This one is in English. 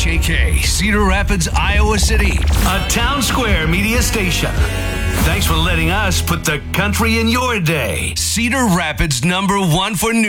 KKK, Cedar Rapids, Iowa City, a Town Square media station. Thanks for letting us put the country in your day. Cedar Rapids #1 for news.